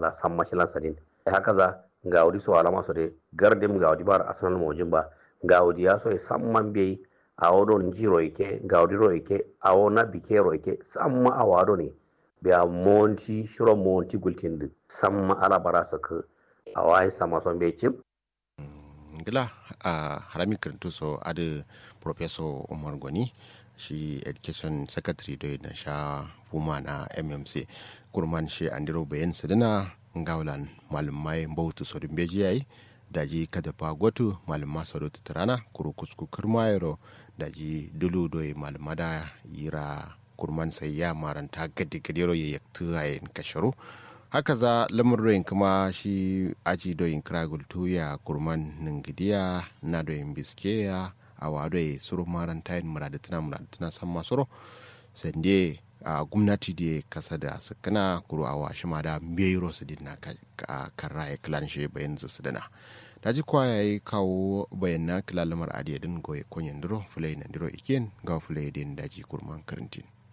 za san mashilan sadin haka za ga wadi so alama so de gardim ga wadi bar arsenal mojin ba ga wadi ya so samman bai a wadon jiro yake ga wadi ro yake a wona bikero yake samma a wado ne biya monti shiro monti gultin samma ala barasa ka a wai sama son bai chip gila a harami karantu so adu professor Umar Goni shi education secretary do na sha puma na mmc kurman shi andiro bayan sadina ngawlan malumai bautu so dimbeji yayi daji kada pa gotu maluma so do tarana kuru kusku kurmayro daji dulu do malumada yira kurman sai ya maranta gadi gadiro yaktu ayin kasharu haka za lamurroyin kuma shi aji doyin kragultu ya kurman ningidiya na doyin biskeya a wadoyi suru marantayin muradatina san masoro sande a gwamnati da kasa da sakana kuro a washi ma da miyero su dina karra ya kilan shi bayan su dana daji kwa ya yi kawo bayan na kilalamar adiyadin goye konyin duro fulai na diro iken ga fulai din daji kurman karantin